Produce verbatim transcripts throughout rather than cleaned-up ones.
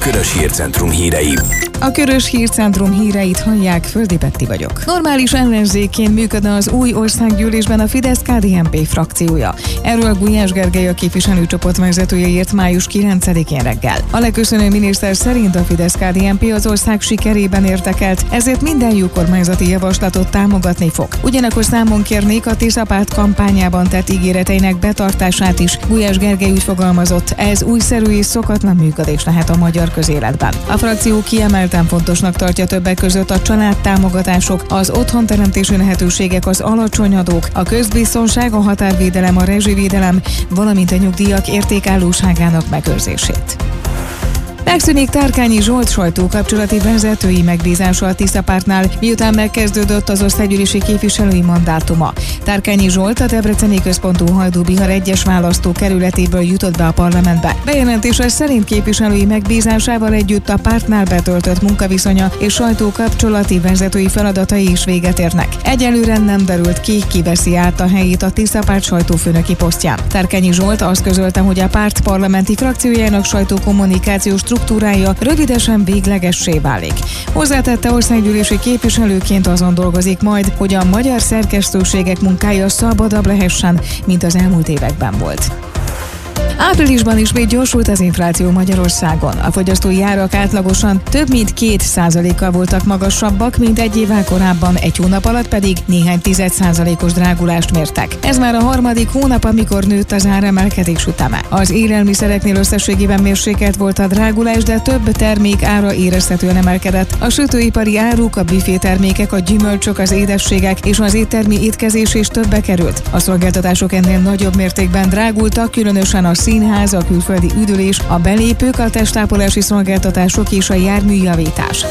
Körös Hírcentrum hírei. A Körös Hírcentrum híreit hallják, Földi Petti vagyok. Normális ellenzékként működne az új országgyűlésben a Fidesz-ká dé en pé frakciója. Erről Gulyás Gergely, a képviselőcsoport vezetője írt május kilencedikén reggel. A leköszönő miniszter szerint a Fidesz-ká dé en pé az ország sikerében érdekelt, ezért minden jó kormányzati javaslatot támogatni fog. Ugyanakkor számon kérnék a Tisza párt kampányában tett ígéreteinek betartását is. Gulyás Gergely úgy fogalmazott, ez újszerű és szokatlan működés lehet a magyar közéletben. A frakció kiemelten fontosnak tartja többek között a családtámogatások, az otthonteremtési lehetőségek, az alacsony adók, a közbiztonság, a határvédelem, a rezsivédelem, valamint a nyugdíjak értékállóságának megőrzését. Megszűnik Tárkányi Zsolt sajtókapcsolati vezetői megbízása a Tisza pártnál, miután megkezdődött az osztálygyűlési képviselői mandátuma. Tárkányi Zsolt a debreceni központú Hajdú-Bihar egyes választókerületéből jutott be a parlamentbe. Bejelentése szerint képviselői megbízásával együtt a pártnál betöltött munkaviszonya és sajtókapcsolati vezetői feladatai is véget érnek. Egyelőre nem derült ki, ki veszi át a helyét a Tisza párt sajtófőnöki posztján. Tárkányi Zsolt azt közölte, hogy a párt parlamenti frakciójának sajtókommunikációs struktúrája rövidesen véglegessé válik. Hozzátette, országgyűlési képviselőként azon dolgozik majd, hogy a magyar szerkesztőségek munkája szabadabb lehessen, mint az elmúlt években volt. Áprilisban ismét gyorsult az infláció Magyarországon. A fogyasztói árak átlagosan több mint két százalékkal voltak magasabbak, mint egy évvel korábban, egy hónap alatt pedig néhány tized százalékos drágulást mértek. Ez már a harmadik hónap, amikor nőtt az áremelkedés üteme. Az élelmiszereknél összességében mérsékelt volt a drágulás, de több termék ára érezhetően emelkedett. A sütőipari áruk, a büfétermékek, a gyümölcsök, az édességek és az éttermi étkezés is többe került. A szolgáltatások ennél nagyobb mértékben drágultak, különösen a színház, a külföldi üdülés, a belépők, a testápolási szolgáltatások és a járműjavítás.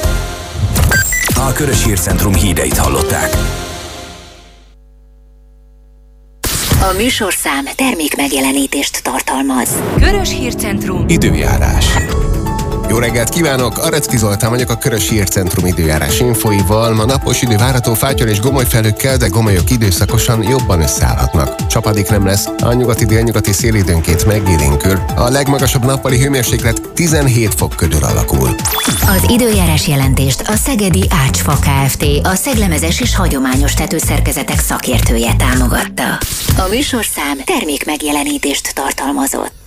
A Körös Hírcentrum híreit hallották. A műsorszám termék megjelenítést tartalmaz. Körös Hírcentrum időjárás. Jó reggelt kívánok! Arecki Zoltán vagyok a Körös Hírcentrum időjárás infóival. Ma napos idő várható fátyol és gomolyfelhőkkel, de gomolyok időszakosan jobban összeállhatnak. Csapadék nem lesz, a nyugati-délnyugati szél időnként megélénkül. A legmagasabb nappali hőmérséklet tizenhét fok körül alakul. Az időjárás jelentést a Szegedi Ácsfa Kft., a szeglemezes és hagyományos tetőszerkezetek szakértője támogatta. A műsorszám termék megjelenítést tartalmazott.